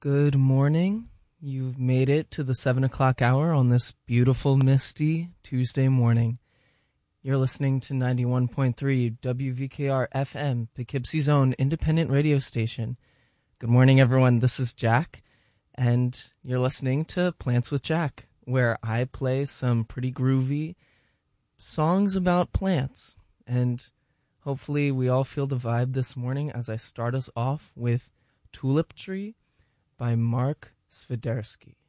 Good morning. You've made it to the 7 o'clock hour on this beautiful, misty Tuesday morning. You're listening to 91.3 WVKR FM, Poughkeepsie's own independent radio station. Good morning, everyone. This is Jack, and you're listening to Plants with Jack, where I play some pretty groovy songs about plants. And hopefully we all feel the vibe this morning as I start us off with Tulip Tree by Mark Swiderski.